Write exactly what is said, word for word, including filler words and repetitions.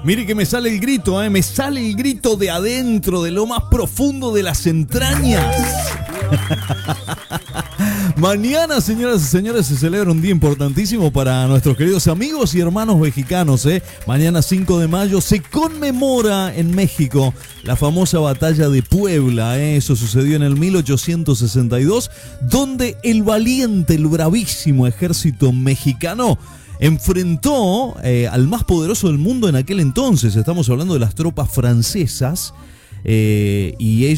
Mire que me sale el grito, ¿eh? Me sale el grito de adentro, de lo más profundo de las entrañas. Mañana, señoras y señores, se celebra un día importantísimo para nuestros queridos amigos y hermanos mexicanos, ¿eh? Mañana cinco de mayo se conmemora en México la famosa batalla de Puebla, ¿eh? Eso sucedió en el mil ochocientos sesenta y dos, donde el valiente, el bravísimo ejército mexicano enfrentó eh, al más poderoso del mundo en aquel entonces. Estamos hablando de las tropas francesas, eh, y ellos